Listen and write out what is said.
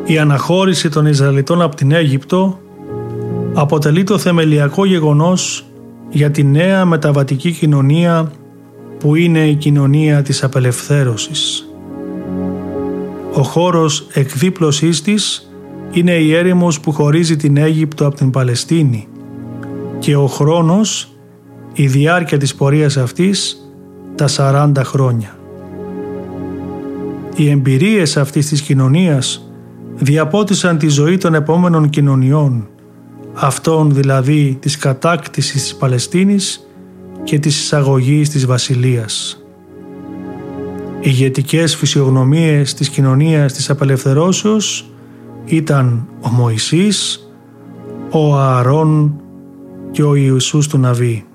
Η αναχώρηση των Ισραηλιτών από την Αίγυπτο αποτελεί το θεμελιακό γεγονός για τη νέα μεταβατική κοινωνία που είναι η κοινωνία της απελευθέρωσης. Ο χώρος εκδίπλωσής της είναι η έρημος που χωρίζει την Αίγυπτο από την Παλαιστίνη και ο χρόνος, η διάρκεια της πορείας αυτής, τα 40 χρόνια. Οι εμπειρίες αυτής της κοινωνίας διαπότισαν τη ζωή των επόμενων κοινωνιών, αυτών δηλαδή της κατάκτησης της Παλαιστίνης και της εισαγωγής της βασιλείας. Οι ηγετικές φυσιογνωμίες της κοινωνίας της απελευθερώσεως ήταν ο Μωυσής, ο Ααρών και ο Ιησούς του Ναβί.